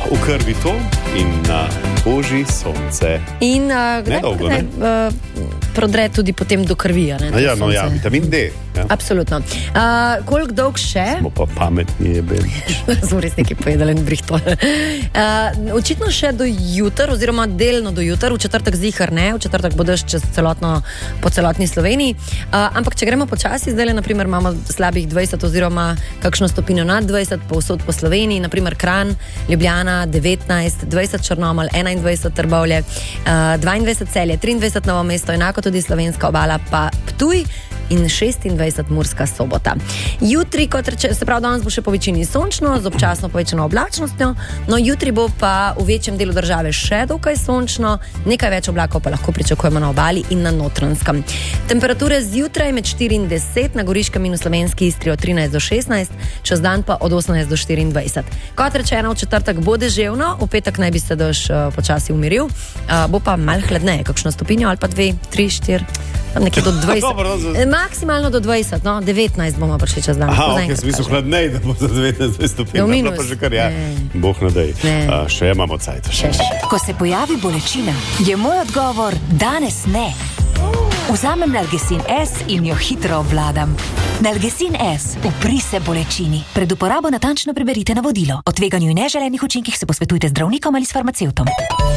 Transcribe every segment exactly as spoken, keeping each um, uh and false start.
v krvi to in na koži sonce. In uh, kdaj Nedolgo, ne, uh, prodre tudi potem do krvi, ne? Ja, no ja, vitamin D. Ja. Absolutno. Uh, koliko dolg še? Smo pa pametni, je bil. Smo res nekaj povedali in brihto. Uh, očitno še do jutra, oziroma delno do jutra, v četrtek zihar ne, v četrtek bo dež čez celotno, po celotni Sloveniji. Uh, ampak če gremo počasi, zdaj le, naprimer, imamo slabih dvajset oziroma kakšno stopinjo nad dvajset povsod po Sloveniji, naprimer Kranj, Ljubljana devetnajst, dvajset Črnomelj, enaindvajset Trbovlje, uh, dvaindvajset Celje, triindvajset Novo mesto, enako tudi Slovenska obala, pa Ptuj in šestindvajset Murska Sobota. Jutri, kot reče, se pravi, danes bo še po večini sončno, z občasno povečano oblačnostjo, no jutri bo pa v večjem delu države še dokaj sončno, nekaj več oblakov pa lahko pričakujemo na obali in na Notranjskem. Temperature zjutraj med štiri in deset, na Goriškem in v Slovenski Istri od trinajst do šestnajst, čez dan pa od osemnajst do štiriindvajset. Kot rečeno, v četrtek bo deževno, v petek naj bi se dež uh, počasi umiril, uh, bo pa malo hladneje, kakšno stopinjo ali pa dve, tri, štiri, nekje do dvajset. Maksimalno do dvajset, no, devetnajst bomo prišli čez dan. Aha, ok, sem mislil hladnej, da bo za devetnajst stopinj. Do minus. Pa že kar ja, boh nadej. Uh, še imamo cajt. Še, še. Ko se pojavi bolečina, je moj odgovor danes ne. Vzamem Nalgecin S in jo hitro obvladam. Nalgecin S, upri se bolečini. Pred uporabo natančno preberite navodilo. O tveganju in neželenih učinkih se posvetujte z zdravnikom ali s farmacevtom.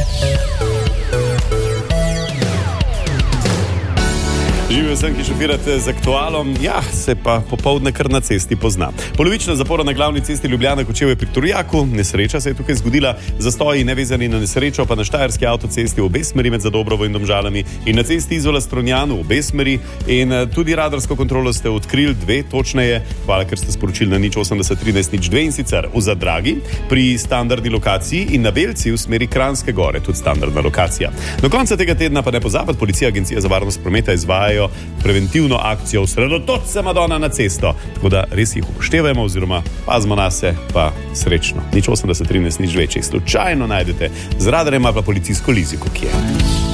Živijo sem, ki šofirate z Aktualom, ja, se pa popoldne kar na cesti pozna. Polovična zapora na glavni cesti Ljubljana Kočevje pri Turjaku, nesreča se je tukaj zgodila, zastoji nevezani na nesrečo, pa na štajerski avtocesti v obe smeri med Zadobrovo in Domžalami in na cesti Izola Strunjan v obe smeri in tudi radarsko kontrolo ste odkrili, dve točneje, hvala, ker ste sporočili na nič osemdeset trinajst nič dve in sicer v Zadragi pri standardni lokaciji in na Belci v smeri Kranjske Gore, tudi standardna lokacija. Do konca tega tedna pa ne pozabiti, policija, Agencija za varnost prometa izvajajo preventivno akcijo Osredotoč se Madona na cesto. Tako da res jih upoštevajmo oziroma pazimo na se, pa srečno. nič osemdeset trinajst nič dve, če slučajno najdete z radarjem ali pa policijsko liziko, ki je.